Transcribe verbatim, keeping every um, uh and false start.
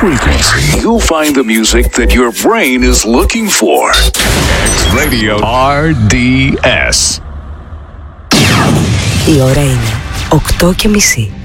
frequency, you'll find the music that your brain is looking for. X-Radio αρ ντι ες. Η ώρα είναι οκτώ και μισή.